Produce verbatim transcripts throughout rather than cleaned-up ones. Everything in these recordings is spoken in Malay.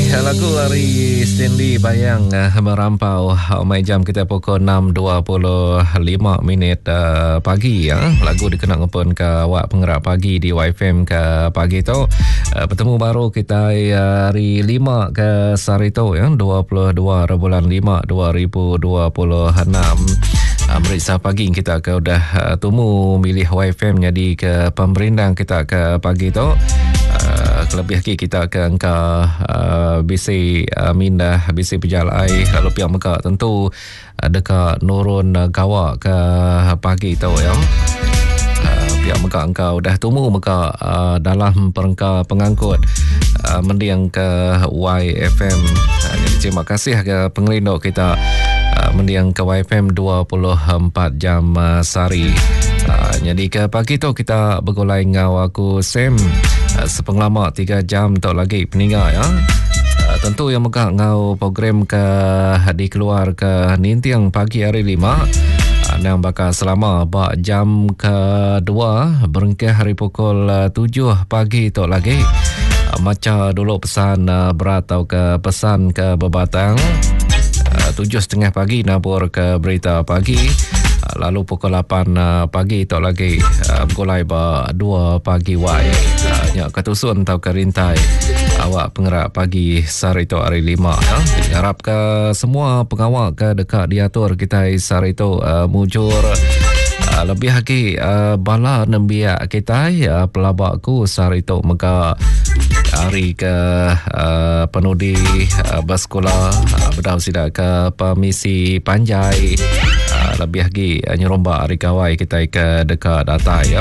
lagu dari Stanley Bayang uh, merampau uh, mai jam kita pukul enam dua puluh lima minit uh, pagi ya. Lagu dikenang pun ke awak penggerak pagi di Y F M ke pagi tu. Uh, bertemu baru kita hari lima ke Sarito ya, dua puluh dua bulan lima dua ribu dua puluh enam. Uh, Meriksa pagi kita ke udah uh, tumu milih Y F M jadi ke pemerintah kita ke pagi tu. Uh, kelebih lagi kita ke angka uh, B C uh, Mindah, B C Pejalai. Lalu pihak mereka tentu uh, dekat nurun uh, gawak ke pagi tu ya. Uh, pihak mereka angka udah tumu mereka uh, dalam perangka pengangkut uh, mendiang ke Y F M. Uh, jadi terima kasih ke pengelindok kita uh, mendiang ke Y F M dua puluh empat jam uh, sehari. Uh, jadi ke pagi tu kita bergulai dengan aku Sam uh, sepenglamak tiga jam tu lagi peninggal ya. Uh, tentu yang megah ngau program ke dikeluar ke nintiang pagi hari lima uh, yang bakal selama bak jam kedua berengkeh hari pukul uh, tujuh pagi tu lagi. Uh, macam dulu pesan uh, berat atau ke pesan ke bebatang uh, tujuh setengah pagi nabur ke berita pagi. Lalu pukul lapan uh, pagi tu lagi uh, bergulai ba dua pagi wai uh, nyak ketusun atau kerintai awak penggerak pagi sehari tu hari lima ya. Jadi harap ke semua pengawal ke dekat diatur kita sehari tu uh, mujur uh, lebih lagi uh, bala nembiak kita ya pelabakku sehari tu maka hari ke uh, penudi uh, bersekolah uh, berdau sidak ke permisi panjai uh, lebih lagi uh, nyerombak hari kawai kita ke dekat data ya.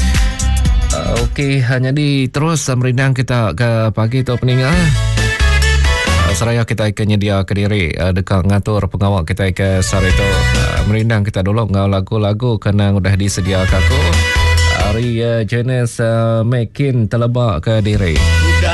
Uh, Okey, hanya di terus uh, merindang kita ke pagi tu peninggal. Uh, seraya kita ke nyedia ke diri uh, dekat ngatur pengawal kita ke sehari tu uh, merindang kita dulu ngau lagu-lagu kena udah disediakan aku. Hari uh, jenis uh, makin terlebak ke diri.